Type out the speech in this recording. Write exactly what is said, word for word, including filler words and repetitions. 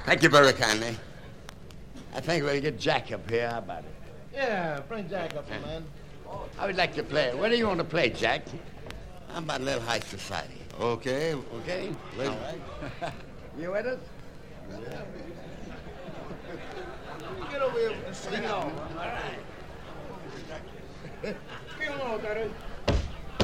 Thank you very kindly. I think we'll get Jack up here. How about it? Yeah, bring Jack up, man. I would like to play. What do you want to play, Jack? How about a little high society? Okay. Okay? All right. You with us? Get over here with the sing on. All right. Come on, Daddy.